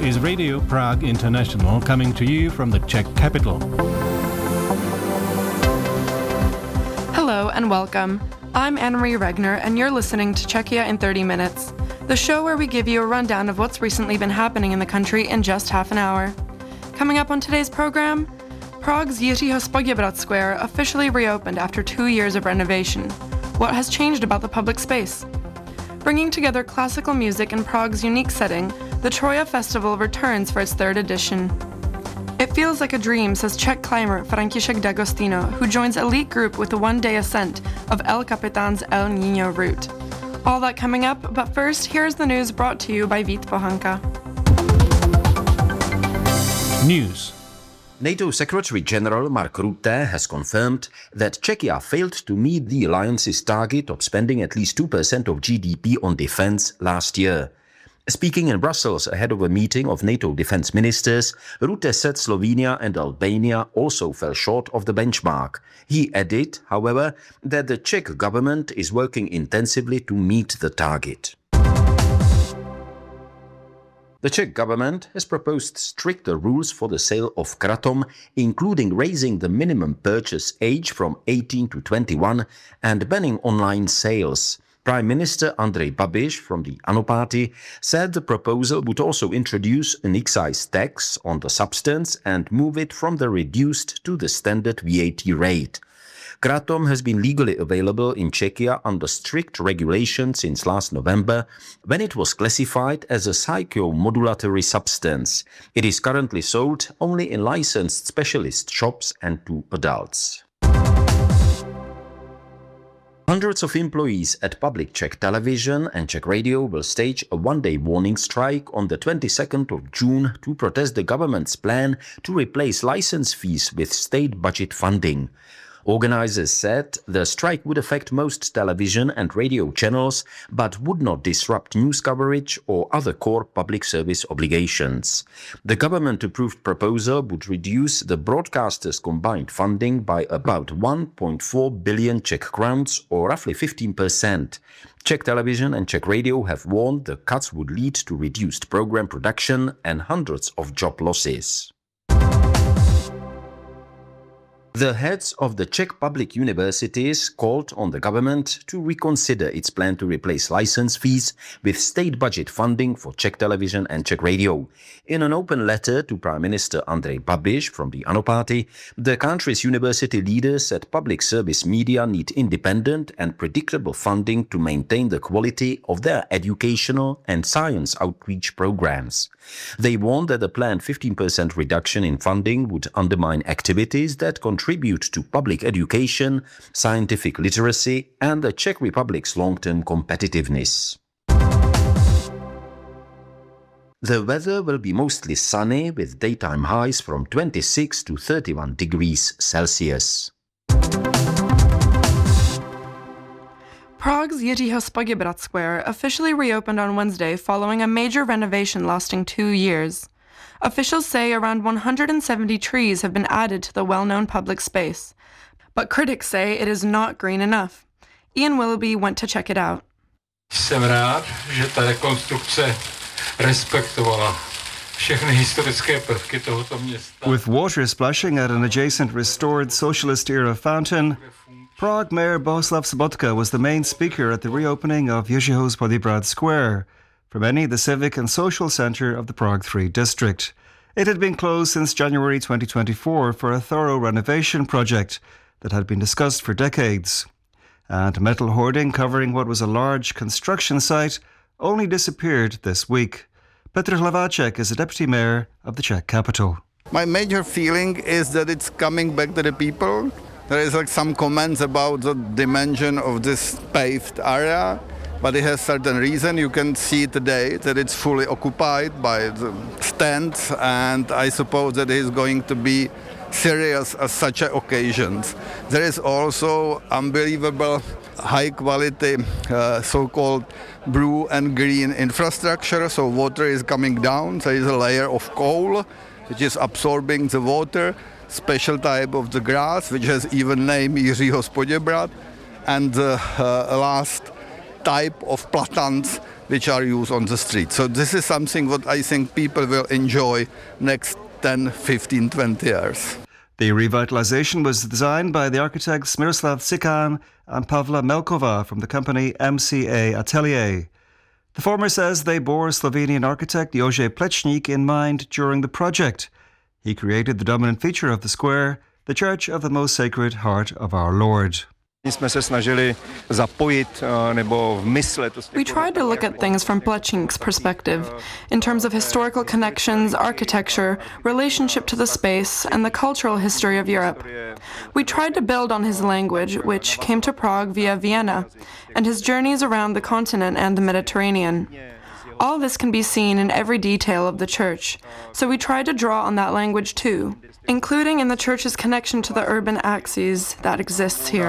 is Radio Prague International, coming to you from the Czech capital. Hello and welcome. I'm Anne-Marie Regner and you're listening to Czechia in 30 Minutes, the show where we give you a rundown of what's recently been happening in the country in just half an hour. Coming up on today's program, Prague's Jiřího Poděbrad Square officially reopened after 2 years of renovation. What has changed about the public space? Bringing together classical music in Prague's unique setting, the Troja Festival returns for its third edition. It feels like a dream, says Czech climber František D'Agostino, who joins elite group with the one-day ascent of El Capitan's El Niño route. All that coming up, but first, here's the news brought to you by Vít Pohanka. News. NATO Secretary-General Mark Rutte has confirmed that Czechia failed to meet the alliance's target of spending at least 2% of GDP on defense last year. Speaking in Brussels ahead of a meeting of NATO defense ministers, Rutte said Slovenia and Albania also fell short of the benchmark. He added, however, that the Czech government is working intensively to meet the target. The Czech government has proposed stricter rules for the sale of kratom, including raising the minimum purchase age from 18 to 21 and banning online sales. Prime Minister Andrej Babiš from the ANO party said the proposal would also introduce an excise tax on the substance and move it from the reduced to the standard VAT rate. Kratom has been legally available in Czechia under strict regulation since last November, when it was classified as a psychomodulatory substance. It is currently sold only in licensed specialist shops and to adults. Hundreds of employees at public Czech television and Czech radio will stage a one-day warning strike on the 22nd of June to protest the government's plan to replace license fees with state budget funding. Organizers said the strike would affect most television and radio channels, but would not disrupt news coverage or other core public service obligations. The government-approved proposal would reduce the broadcasters' combined funding by about 1.4 billion Czech crowns, or roughly 15%. Czech television and Czech radio have warned the cuts would lead to reduced program production and hundreds of job losses. The heads of the Czech public universities called on the government to reconsider its plan to replace license fees with state budget funding for Czech television and Czech radio. In an open letter to Prime Minister Andrej Babiš from the ANO party, the country's university leaders said public service media need independent and predictable funding to maintain the quality of their educational and science outreach programs. They warned that the planned 15% reduction in funding would undermine activities that contribute to public education, scientific literacy, and the Czech Republic's long-term competitiveness. The weather will be mostly sunny with daytime highs from 26 to 31 degrees Celsius. Prague's Jiřího Poděbrad Square officially reopened on Wednesday following a major renovation lasting 2 years. Officials say around 170 trees have been added to the well-known public space, but critics say it is not green enough. Ian Willoughby went to check it out. Jsem rád, že ta rekonstrukce respektovala všechny historické prvky tohoto města. With water splashing at an adjacent restored socialist-era fountain, Prague Mayor Bohuslav Sobotka was the main speaker at the reopening of Jiřího Poděbrad Square, for many the civic and social centre of the Prague 3 district. It had been closed since January 2024 for a thorough renovation project that had been discussed for decades. And metal hoarding covering what was a large construction site only disappeared this week. Petr Hlaváček is a deputy mayor of the Czech capital. My major feeling is that it's coming back to the people. There is some comments about the dimension of this paved area, but it has certain reason. You can see today that it's fully occupied by the stands, and I suppose that it is going to be serious as such occasions. There is also unbelievable high quality so-called blue and green infrastructure, so water is coming down. There is a layer of coal which is absorbing the water, special type of the grass which has even name Jiřího Poděbrad, and the last type of platans which are used on the street. So this is something what I think people will enjoy next 10, 15, 20 years. The revitalization was designed by the architects Miroslav Sikan and Pavla Melkova from the company MCA Atelier. The former says they bore Slovenian architect Jože Plečnik in mind during the project. He created the dominant feature of the square, the Church of the Most Sacred Heart of Our Lord. We tried to look at things from Plečnik's perspective, in terms of historical connections, architecture, relationship to the space, and the cultural history of Europe. We tried to build on his language, which came to Prague via Vienna, and his journeys around the continent and the Mediterranean. All this can be seen in every detail of the church, so we tried to draw on that language too, including in the church's connection to the urban axes that exists here.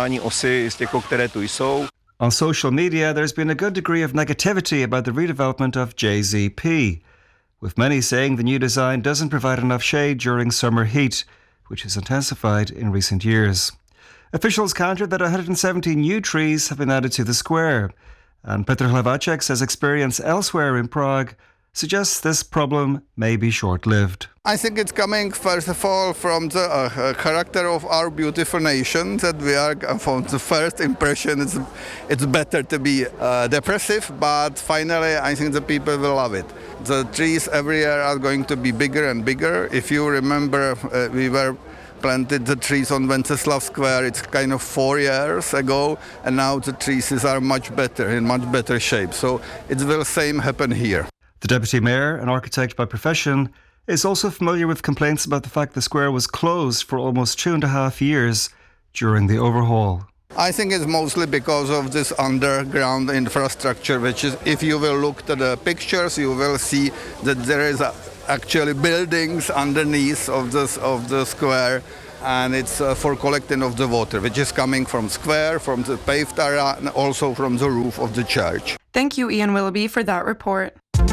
On social media, there's been a good degree of negativity about the redevelopment of JZP, with many saying the new design doesn't provide enough shade during summer heat, which has intensified in recent years. Officials countered that 170 new trees have been added to the square, and Petr Hlavacek says experience elsewhere in Prague suggests this problem may be short-lived. I think it's coming, first of all, from the character of our beautiful nation, that we are, from the first impression, it's better to be depressive, but finally I think the people will love it. The trees every year are going to be bigger and bigger. If you remember, we were planted the trees on Wenceslav Square, it's kind of 4 years ago, and now the trees are much better, in much better shape. So it will same happen here. The deputy mayor, an architect by profession, is also familiar with complaints about the fact the square was closed for almost 2.5 years during the overhaul. I think it's mostly because of this underground infrastructure, which is, if you will look at the pictures, you will see that there is actually buildings underneath of the square, and it's for collecting of the water, which is coming from square, from the paved area, and also from the roof of the church. Thank you, Ian Willoughby, for that report.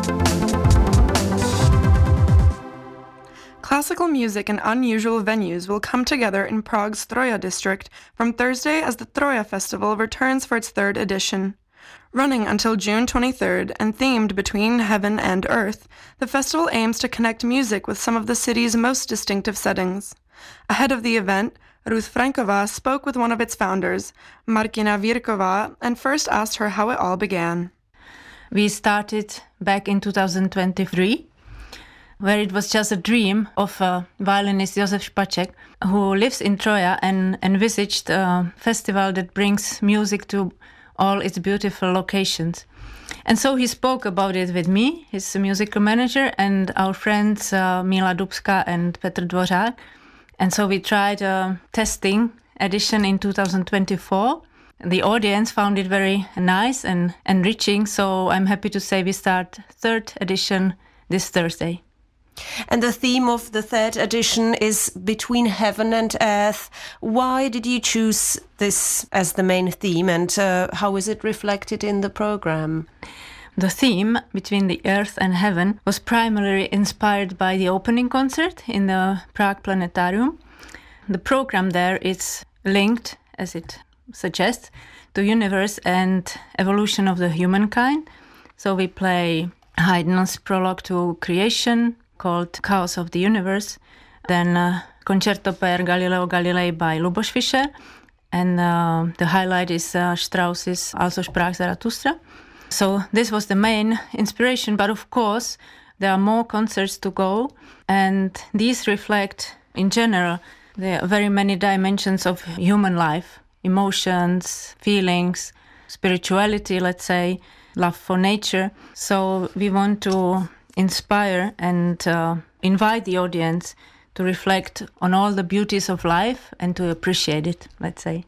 Classical music and unusual venues will come together in Prague's Troja district from Thursday as the Troja Festival returns for its 3rd edition. Running until June 23rd and themed between heaven and earth, the festival aims to connect music with some of the city's most distinctive settings. Ahead of the event, Ruth Franková spoke with one of its founders, Martina Virková, and first asked her how it all began. We started back in 2023, where it was just a dream of violinist Josef Špaček, who lives in Troja and envisaged a festival that brings music to all its beautiful locations. And so he spoke about it with me, his musical manager, and our friends Mila Dubska and Petr Dvořák. And so we tried a testing edition in 2024. The audience found it very nice and enriching, so I'm happy to say we start 3rd edition this Thursday. And the theme of the 3rd edition is Between Heaven and Earth. Why did you choose this as the main theme, and how is it reflected in the program? The theme, Between the Earth and Heaven, was primarily inspired by the opening concert in the Prague Planetarium. The program there is linked, as it suggests, to universe and evolution of the humankind. So we play Haydn's prologue to creation, called Chaos of the Universe, then Concerto per Galileo Galilei by Lubos Fischer, and the highlight is Strauss's Also sprach Zarathustra. So this was the main inspiration, but of course there are more concerts to go, and these reflect, in general, the very many dimensions of human life, emotions, feelings, spirituality, let's say, love for nature. So we want to inspire and invite the audience to reflect on all the beauties of life and to appreciate it, let's say.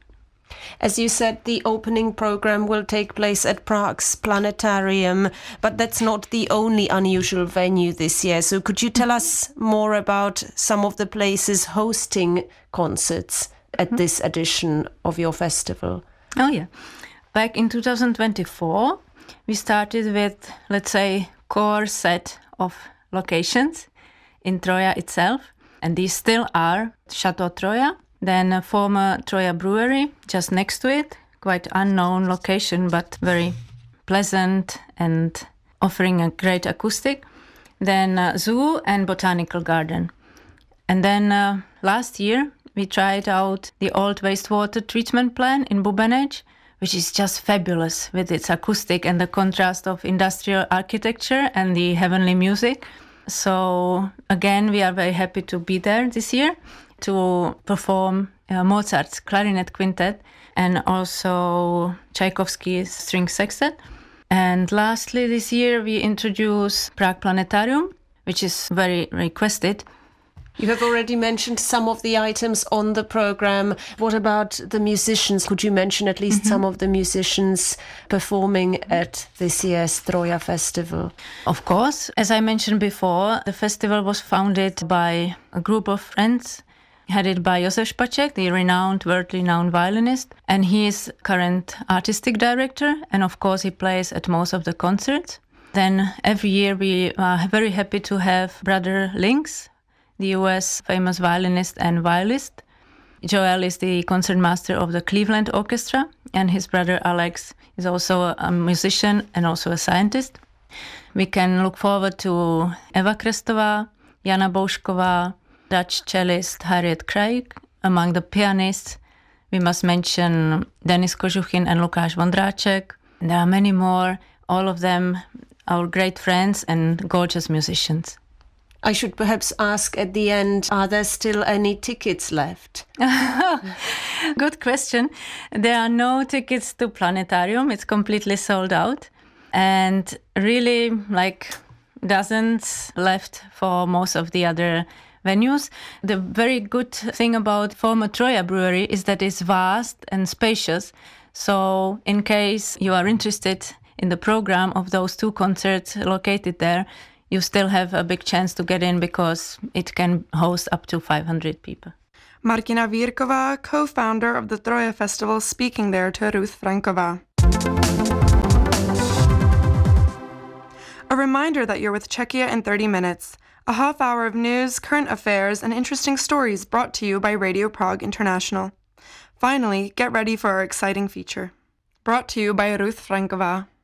As you said, the opening program will take place at Prague's Planetarium, but that's not the only unusual venue this year. So could you tell us more about some of the places hosting concerts at this edition of your festival? Oh, yeah. Back in 2024, we started with, let's say, core set of locations in Troja itself, and these still are Chateau Troja, then a former Troja brewery just next to it, quite unknown location but very pleasant and offering a great acoustic. Then zoo and botanical garden. And then last year, we tried out the old wastewater treatment plant in Bubenec, which is just fabulous with its acoustic and the contrast of industrial architecture and the heavenly music. So again, we are very happy to be there this year to perform Mozart's clarinet quintet and also Tchaikovsky's string sextet. And lastly, this year we introduce Prague Planetarium, which is very requested. You have already mentioned some of the items on the program. What about the musicians? Could you mention at least some of the musicians performing at this year's Troja Festival? Of course. As I mentioned before, the festival was founded by a group of friends headed by Josef Spacek, the world-renowned violinist, and he is current artistic director, and of course he plays at most of the concerts. Then every year we are very happy to have Brother Lynx, the US famous violinist and violist. Joel is the concertmaster of the Cleveland Orchestra, and his brother Alex is also a musician and also a scientist. We can look forward to Eva Krestová, Jana Boušková, Dutch cellist Harriet Craig. Among the pianists, we must mention Denis Kožuchin and Lukáš Vondráček. There are many more, all of them our great friends and gorgeous musicians. I should perhaps ask at the end, are there still any tickets left? Good question. There are no tickets to Planetarium. It's completely sold out. And really, dozens left for most of the other venues. The very good thing about former Troja Brewery is that it's vast and spacious. So in case you are interested in the program of those two concerts located there, you still have a big chance to get in because it can host up to 500 people. Martina Vírková, co-founder of the Troja Festival, speaking there to Ruth Franková. A reminder that you're with Czechia in 30 minutes, a half hour of news, current affairs, and interesting stories brought to you by Radio Prague International. Finally, get ready for our exciting feature. Brought to you by Ruth Franková.